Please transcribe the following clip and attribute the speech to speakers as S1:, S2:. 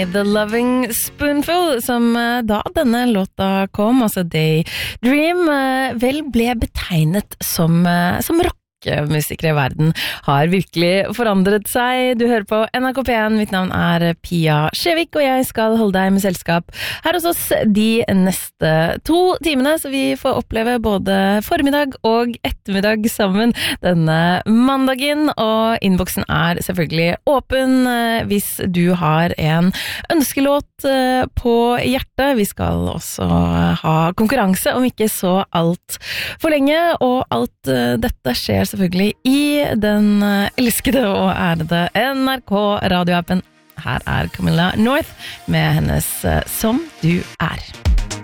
S1: The Loving Spoonful, som da denne låta kom, altså Daydream, vel ble betegnet som rockmusikere i verden, har virkelig forandret seg. Du hører på NRK P1, mitt navn Pia Skjevik, og jeg skal holde deg med selskap her hos oss de neste 2 timene, så vi får oppleve både formiddag og ettermiddag sammen denne mandagen, og innboksen selvfølgelig åpen hvis du har en ønskelåt på hjertet. Vi skal også ha konkurranse om ikke så alt for lenge, og alt dette skjer selvfølgelig i den elskede og ærede NRK radioappen. Her Camilla North med hennes Som du er.